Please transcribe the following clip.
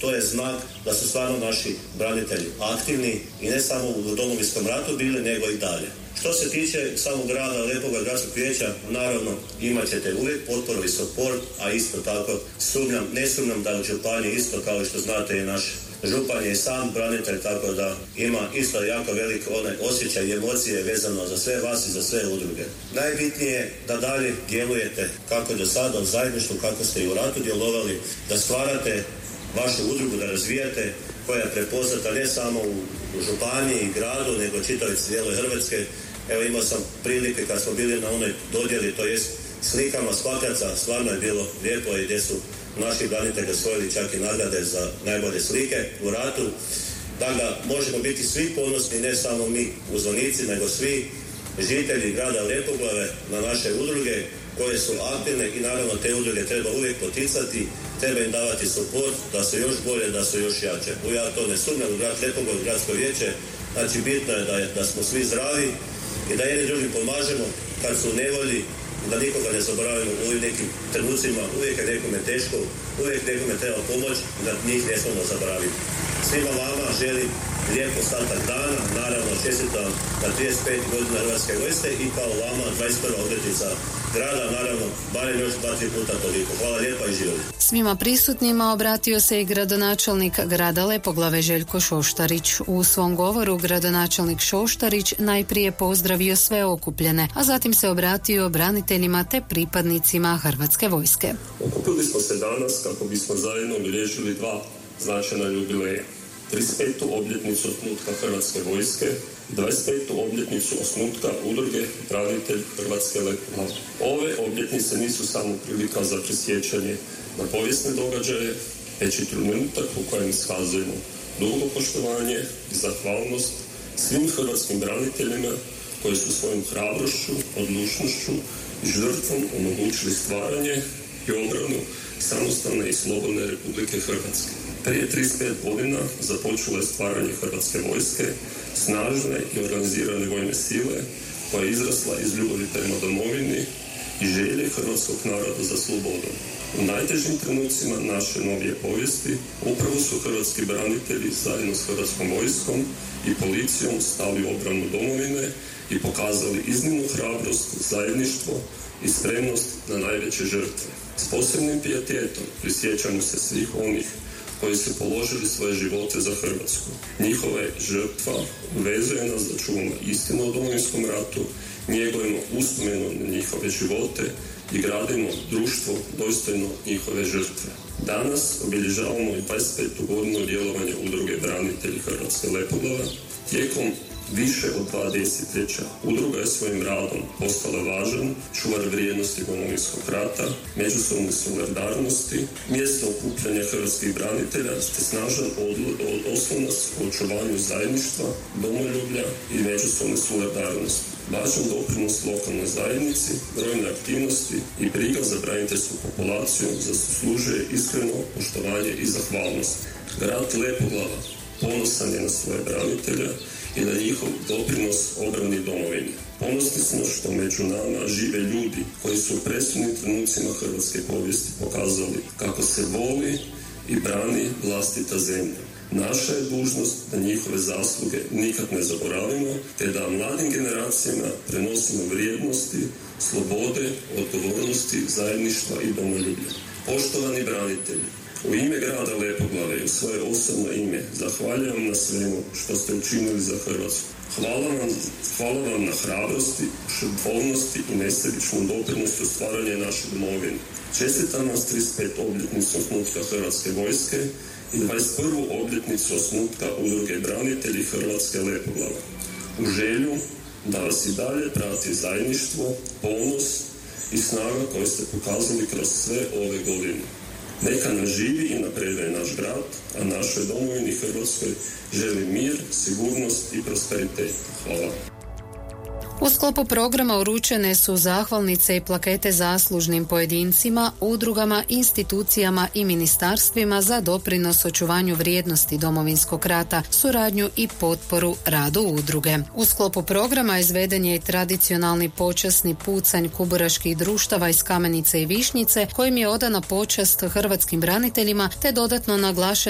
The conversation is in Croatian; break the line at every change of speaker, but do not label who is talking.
to je znak da su stvarno naši branitelji aktivni i ne samo u Domovinskom ratu bili, nego i dalje. Što se tiče samog grada Lepoglav gradskog vijeća, naravno imat ćete uvijek potporu i support, a isto tako ne sumnjam da u županiji isto kao što znate i naš župan je sam branitelj, tako da ima isto jako velik osjećaj i emocije vezano za sve vas i za sve udruge. Najbitnije je da dalje djelujete kako do sada u zajedništvu, kako ste i u ratu djelovali, da stvarate vašu udrugu, da razvijate, koja je prepoznata ne samo u županiji i gradu, nego čitavoj cijeloj Hrvatske. Evo imao sam prilike kad smo bili na onoj dodjeli, to jest slikama Spakaca, stvarno je bilo lijepo i gdje su naši branitelji osvojili čak i nagrade za najbolje slike u ratu. Dakle, možemo biti svi ponosni, ne samo mi uzvanici, nego svi žitelji grada Lepoglave na naše udruge koje su aktivne i naravno te udruge treba uvijek poticati, treba im davati support da su još bolje, da su još jače. Ja to ne sumnjam u grad Lepoglav, gradsko vijeće, znači bitno je da smo svi zdravi i da jedni drugim pomažemo kad su u nevolji, da nikoga ne zaboravimo u ovim nekim trenucima, uvijek je nekome teško, uvijek nekome treba pomoć i da njih ne smemo zaboraviti. Svima vama želim lijep ostatak dana, naravno čestitam na 35 godina Hrvatske vojske i kao vama 21. obljetnica grada, naravno barem još 2-3 puta toliko. Hvala lijepa i živjeli.
Svima prisutnima obratio se i gradonačelnik grada Lepoglave Željko Šoštarić. U svom govoru gradonačelnik Šoštarić najprije pozdravio sve okupljene, a zatim se obratio braniteljima te pripadnicima Hrvatske vojske.
Okupili smo se danas kako bismo zajedno obilježili dva značajna jubileja. 35. obljetnicu osnutka Hrvatske vojske i 25. obljetnicu osnutka udruge Branitelj Hrvatske Lepoglave. Ove obljetnice nisu samo prilika za prisjećanje na povijesne događaje, već i trenutak u kojem iskazujemo dugo poštovanje i zahvalnost svim hrvatskim braniteljima koji su svojom hrabrošću, odlučnošću i žrtvom omogućili stvaranje i obranu samostalne i slobodne Republike Hrvatske. Prije 35 godina započelo je stvaranje Hrvatske vojske, snažne i organizirane vojne sile koja je izrasla iz ljubavi prema domovini i želje hrvatskog naroda za slobodom. U najtežim trenucima naše novije povijesti upravo su hrvatski branitelji zajedno s Hrvatskom vojskom i policijom stali u obranu domovine i pokazali iznimnu hrabrost, zajedništvo i spremnost na najveće žrtve. S posebnim pijetetom prisjećamo se svih onih koji su položili svoje živote za Hrvatsku. Njihova žrtva vezuje nas da čuvamo istinu o Domovinskom ratu, njegujemo uspomenu na njihove živote i gradimo društvo dostojno njihove žrtve. Danas obilježavamo i 25. godinu djelovanja udruge Branitelji Hrvatske Lepoglave. Tijekom više od 2 desetljeća udruga je svojim radom postala važan čuvar vrijednosti Domovinskog rata, međusobne solidarnosti, mjesto okupljanja hrvatskih branitelja te snažan oslonac u očuvanju zajedništva, domoljublja i međusobne solidarnosti. Važan doprinos lokalnoj zajednici, brojne aktivnosti i briga za braniteljsku populaciju zaslužuje iskreno poštovanje i zahvalnost. Grad Lepoglava ponosan je na svoje branitelja i na njihov doprinos obrani domovine. Ponosni smo što među nama žive ljudi koji su u presudnim trenucima hrvatske povijesti pokazali kako se voli i brani vlastita zemlja. Naša je dužnost da njihove zasluge nikad ne zaboravimo, te da mladim generacijama prenosimo vrijednosti, slobode, odgovornosti, zajedništva i domoljublja. Poštovani branitelji, u ime grada Lepoglave i u svoje osobno ime zahvaljujem na svemu što ste učinili za Hrvatsku. Hvala vam na hrabrosti, žrtvovnosti i nesebičnom doprinosu stvaranja naše domovine. Čestitam vas 35 obljetnicu osnutka Hrvatske vojske i 21. obljetnicu osnutka udruge Branitelji Hrvatske Lepoglave. U želju da vas i dalje prati zajedništvo, ponos i snaga koju ste pokazali kroz sve ove godine. Neka nam živi i napreduje naš grad, a našoj domovini Hrvatskoj želi mir, sigurnost i prosperitet. Hvala.
U sklopu programa uručene su zahvalnice i plakete zaslužnim pojedincima, udrugama, institucijama i ministarstvima za doprinos očuvanju vrijednosti Domovinskog rata, suradnju i potporu radu udruge. U sklopu programa izveden je i tradicionalni počasni pucanj kuburaških društava iz Kamenice i Višnjice, kojim je odana počast hrvatskim braniteljima te dodatno naglašen